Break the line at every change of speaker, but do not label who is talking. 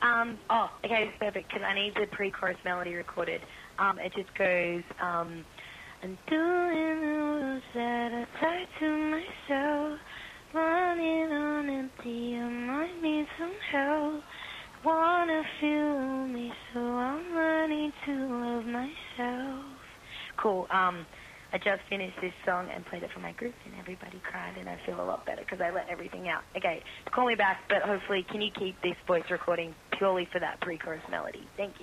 Okay, it's perfect, because I need the pre-chorus melody recorded. It just goes, I'm doing the rules that I tie to myself, running on empty, I might need some help. Wanna feel me, so I'm learning to love myself. Cool. I just finished this song and played it for my group, and everybody cried, and I feel a lot better because I let everything out. Okay, call me back, but hopefully, can you keep this voice recording purely for that pre-chorus melody? Thank you.